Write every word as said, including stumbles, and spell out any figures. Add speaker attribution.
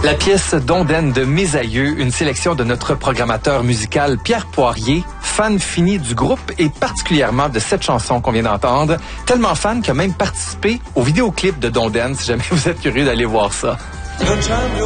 Speaker 1: La pièce Dondaine de Mes Aïeux, une sélection de notre programmateur musical Pierre Poirier, fan fini du groupe et particulièrement de cette chanson qu'on vient d'entendre. Tellement fan qu'il a même participé au vidéoclip de Dondaine, si jamais vous êtes curieux d'aller voir ça.